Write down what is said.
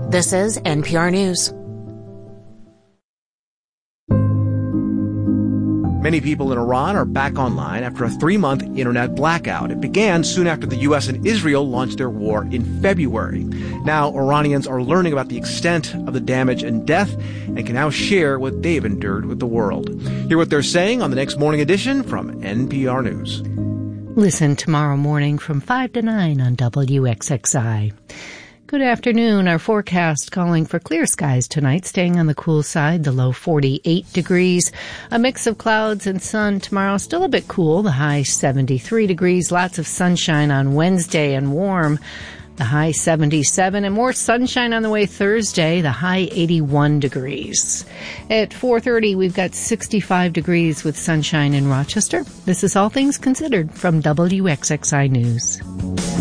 This is NPR News. Many people in Iran are back online after a 3-month internet blackout. It began soon after the U.S. and Israel launched their war in February. Now, Iranians are learning about the extent of the damage and death and can now share what they've endured with the world. Hear what they're saying on the next morning edition from NPR News. Listen tomorrow morning from 5 to 9 on WXXI. Good afternoon. Our forecast calling for clear skies tonight, staying on the cool side, the low 48 degrees. A mix of clouds and sun tomorrow, still a bit cool, the high 73 degrees. Lots of sunshine on Wednesday and warm, the high 77, and more sunshine on the way Thursday, the high 81 degrees. At 4:30, we've got 65 degrees with sunshine in Rochester. This is All Things Considered from WXXI News.